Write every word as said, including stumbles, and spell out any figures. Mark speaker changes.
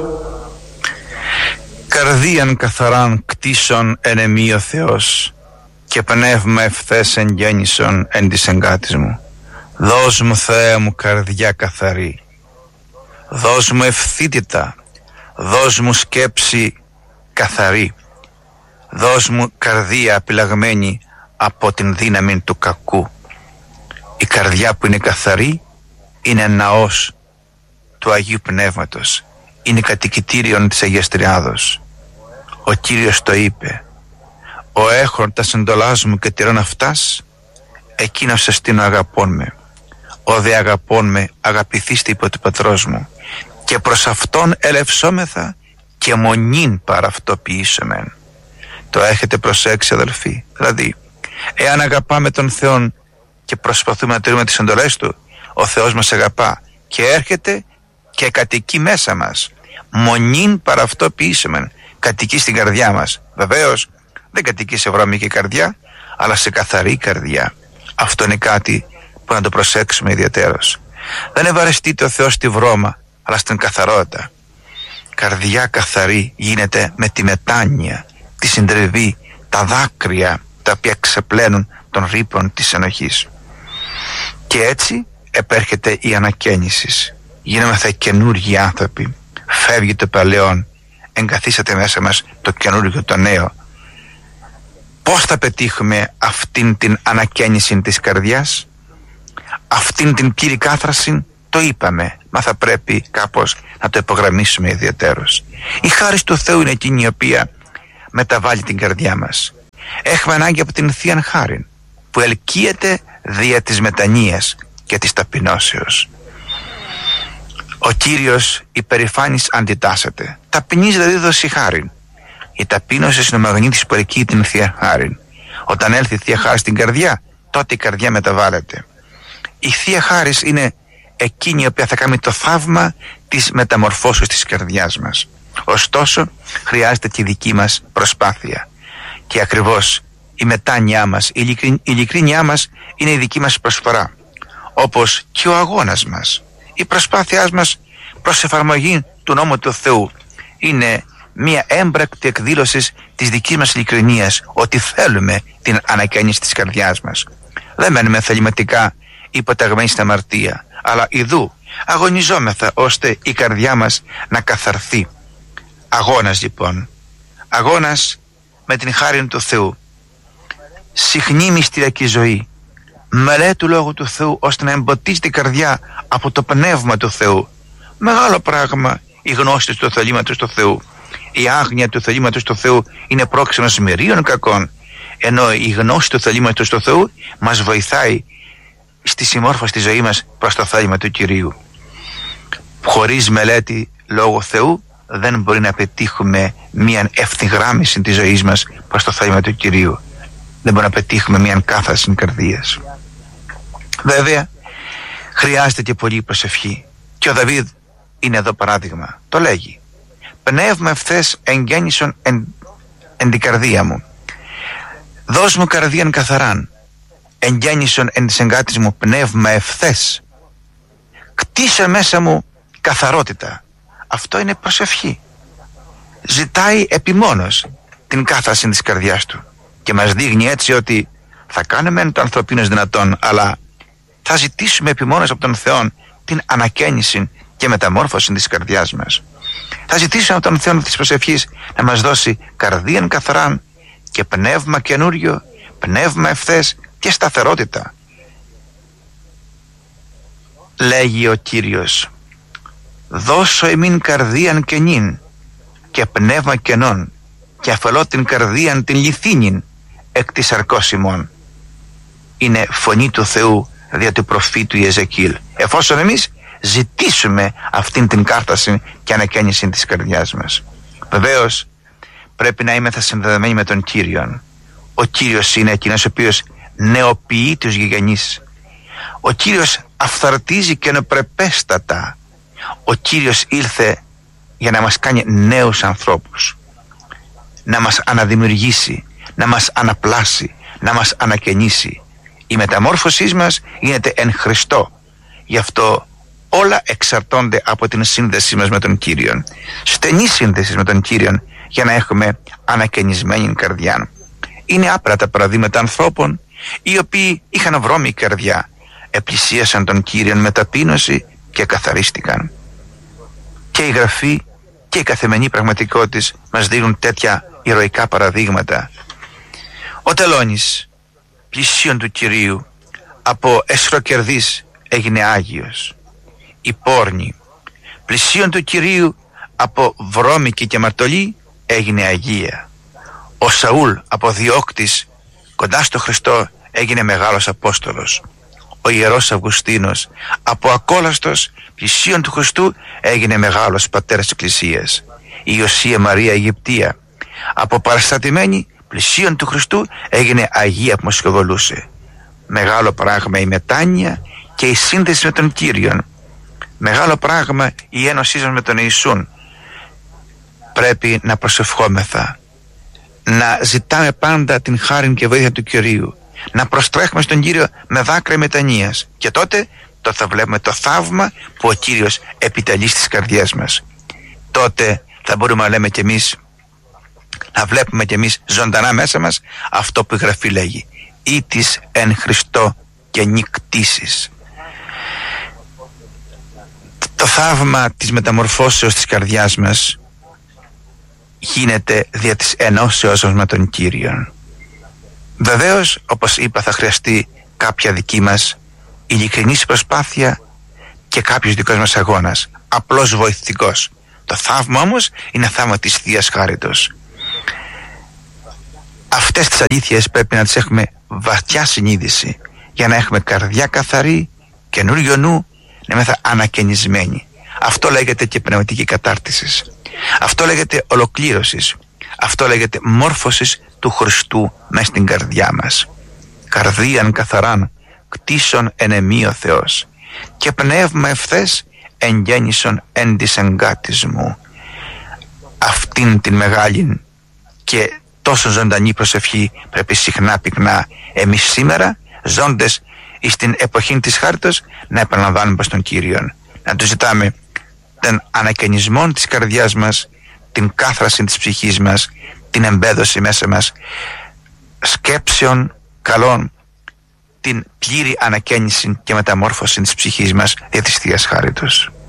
Speaker 1: Καρδίαν καθαράν κτίσον εν εμεί ο Θεός, και πνεύμα ευθές εν γέννησον εν της εγκάτης μου. Δώσ' μου, Θεέ μου, καρδιά καθαρή, δώσ' μου ευθύτητα, δώσ' μου σκέψη καθαρή, δώσ' μου καρδία απειλαγμένη από την δύναμη του κακού. Η καρδιά που είναι καθαρή είναι ναός του Αγίου Πνεύματος, είναι κατοικητήριον της Αγίας Τριάδος. Ο Κύριος το είπε: «Ο έχων τα εντολάς μου και τηρών αυτάς, εκείνος εστίνο αγαπών με. Ο δε αγαπών με αγαπηθήστε υπό του Πατρός μου, και προς αυτόν ελευσόμεθα και μονήν παρά αυτό ποιήσομεν». Το έχετε προσέξει, αδελφοί? Δηλαδή, εάν αγαπάμε τον Θεό και προσπαθούμε να τηρούμε τις εντολές του, ο Θεός μας αγαπά και έρχεται και κατοικεί μέσα μας. Μονήν παρά αυτό ποιήσομεν, κατοικεί στην καρδιά μας. Βεβαίως δεν κατοικεί σε βρώμικη καρδιά, αλλά σε καθαρή καρδιά. Αυτό είναι κάτι που να το προσέξουμε ιδιαίτερος. Δεν ευαρεστείται ο Θεός στη βρώμα, αλλά στην καθαρότητα. Καρδιά καθαρή γίνεται με τη μετάνοια, τη συντριβή, τα δάκρυα τα οποία ξεπλένουν των ρήπων της ενοχής. Και έτσι επέρχεται η ανακαίνιση. Γίνομεθα καινούργιοι άνθρωποι. Φεύγει το παλαιόν, εγκαθίσατε μέσα μας το καινούργιο, το νέο. Πώς θα πετύχουμε αυτήν την ανακαίνιση της καρδιάς, αυτήν την πλήρη κάθραση? Το είπαμε, μα θα πρέπει κάπως να το υπογραμμίσουμε ιδιαίτερως. Η χάρις του Θεού είναι εκείνη η οποία μεταβάλλει την καρδιά μας. Έχουμε ανάγκη από την Θείαν Χάριν, που ελκύεται δια της μετανοίας και της ταπεινώσεως. Ο Κύριος υπερηφάνης αντιτάσσεται. Ταπεινής δηλαδή δώσει χάριν. Η ταπείνωση είναι ο μαγνήτης που ελκύει την Θεία Χάριν. Όταν έλθει η Θεία Χάρη στην καρδιά, τότε η καρδιά μεταβάλλεται. Η Θεία Χάρις είναι εκείνη η οποία θα κάνει το θαύμα της μεταμορφώσεως της καρδιάς μας. Ωστόσο, χρειάζεται και η δική μας προσπάθεια. Και ακριβώς η μετάνοιά μας, η, ειλικρι... η ειλικρίνειά μας είναι η δική μας προσφορά. Όπως και ο αγώνας μας. Η προσπάθειά μας προς εφαρμογή του νόμου του Θεού είναι μια έμπρακτη εκδήλωση της δικής μας ειλικρινείας, ότι θέλουμε την ανακαίνιση της καρδιάς μας. Δεν μένουμε θεληματικά υποταγμένοι στην αμαρτία, αλλά ιδού αγωνιζόμεθα ώστε η καρδιά μας να καθαρθεί. Αγώνας λοιπόν, αγώνας με την χάρη του Θεού, συχνή μυστηριακή ζωή, μελέτη του Λόγου του Θεού, ώστε να εμποτίζει την καρδιά από το Πνεύμα του Θεού. Μεγάλο πράγμα η γνώση του θελήματος του Θεού. Η άγνοια του θελήματος του Θεού είναι πρόξενος μυρίων κακών, ενώ η γνώση του θελήματος του Θεού μας βοηθάει στη συμμόρφωση της ζωής μας προς το θέλημα του Κυρίου. Χωρίς μελέτη Λόγου Θεού δεν μπορεί να πετύχουμε μια ευθυγράμμιση της ζωής μας προς το θέλημα του Κυρίου. Δεν μπορεί να πετύχουμε μια κάθαρση καρδίας. Βέβαια, χρειάζεται και πολλή προσευχή. Και ο Δαβίδ είναι εδώ παράδειγμα. Το λέγει: «Πνεύμα ευθές εγγέννησον εν, εν την καρδία μου. Δώσ' μου καρδίαν καθαράν, εγγέννησον εν της εγκάτης μου πνεύμα ευθές. Κτίσε μέσα μου καθαρότητα». Αυτό είναι προσευχή. Ζητάει επιμόνως την κάθαρση της καρδιάς του και μας δείχνει έτσι ότι θα κάνουμε το ανθρωπίνος δυνατόν, αλλά θα ζητήσουμε επιμόνως από τον Θεό την ανακαίνιση και μεταμόρφωση της καρδιάς μας. Θα ζητήσουμε από τον Θεό της προσευχής να μας δώσει καρδίαν καθαράν και πνεύμα καινούριο, πνεύμα ευθές και σταθερότητα. Λέγει ο Κύριος: «Δώσω εμήν καρδίαν καινήν και πνεύμα κενών, και αφελώ την καρδίαν την λιθίνην εκ της σαρκός ημών». Είναι φωνή του Θεού δια του προφήτου Ιεζεκίλ, εφόσον εμείς ζητήσουμε αυτήν την κάρταση και ανακαίνιση της καρδιάς μας. Βεβαίως πρέπει να είμαστε συνδεδεμένοι με τον Κύριον. Ο Κύριος είναι εκείνος ο οποίος νεοποιεί τους γηγενείς. Ο Κύριος αυθαρτίζει καινοπρεπέστατα. Ο Κύριος ήλθε για να μας κάνει νέους ανθρώπους, να μας αναδημιουργήσει, να μας αναπλάσει, να μας ανακαινήσει. Η μεταμόρφωσή μας γίνεται εν Χριστώ. Γι' αυτό όλα εξαρτώνται από την σύνδεσή μας με τον Κύριον. Στενή σύνδεση με τον Κύριον για να έχουμε ανακαινισμένη καρδιά. Είναι άπειρα τα παραδείγματα ανθρώπων οι οποίοι είχαν βρώμικη καρδιά, επλησίασαν τον Κύριον με ταπείνωση και καθαρίστηκαν. Και η Γραφή και η καθημερινή πραγματικότητα μας δίνουν τέτοια ηρωικά παραδείγματα. Ο Τελώνης, πλησίον του Κυρίου, από εσχροκερδής έγινε Άγιος. Η Πόρνη, πλησίον του Κυρίου, από βρώμικη και μαρτωλή έγινε Αγία. Ο Σαούλ, από διώκτης κοντά στο Χριστό, έγινε μεγάλος Απόστολος. Ο Ιερός Αυγουστίνος, από ακόλαστος πλησίον του Χριστού, έγινε μεγάλος πατέρας της Εκκλησίας. Η Ιωσία Μαρία Αιγυπτία, από παραστατημένη πλησίον του Χριστού, έγινε Αγία που μοσχοβολούσε. Μεγάλο πράγμα η μετάνοια και η σύνδεση με τον Κύριον. Μεγάλο πράγμα η ένωσή μας με τον Ιησούν. Πρέπει να προσευχόμεθα, να ζητάμε πάντα την χάριν και βοήθεια του Κυρίου, να προστρέχουμε στον Κύριο με δάκρυα μετανοίας, και τότε το θα βλέπουμε το θαύμα που ο Κύριος επιτελεί στις καρδιές μας. Τότε θα μπορούμε να λέμε κι εμείς, να βλέπουμε κι εμείς ζωντανά μέσα μας αυτό που η Γραφή λέγει: «Ήτης εν Χριστώ και νικτήσεις». Το θαύμα της μεταμορφώσεως της καρδιάς μας γίνεται δια της ενώσεως μας με τον Κύριον. Βεβαίως, όπως είπα, θα χρειαστεί κάποια δική μας ειλικρινής προσπάθεια και κάποιος δικός μας αγώνας, απλώς βοηθητικός. Το θαύμα όμως είναι θαύμα της Θείας Χάριτος. Αυτές τις αλήθειες πρέπει να τις έχουμε βαθιά συνείδηση για να έχουμε καρδιά καθαρή, καινούριο νου, να είμαστε ανακαινισμένοι. Αυτό λέγεται και πνευματική κατάρτιση. Αυτό λέγεται ολοκλήρωσης. Αυτό λέγεται μόρφωσης του Χριστού μέσα στην καρδιά μας. Καρδίαν καθαράν κτίσον ενεμή ο Θεός, και πνεύμα ευθές εγγέννησον εν της εγκάτης μου. Αυτήν την μεγάλη και τόσο ζωντανή προσευχή πρέπει συχνά πυκνά εμείς σήμερα, ζώντες στην εποχή της χάριτος, να επαναλαμβάνουμε προς τον Κύριον, να του ζητάμε τον ανακαινισμό της καρδιάς μας, την κάθραση της ψυχής μας, την εμπέδωση μέσα μας σκέψεων καλών, την πλήρη ανακαίνιση και μεταμόρφωση της ψυχής μας δια της Θείας Χάριτος.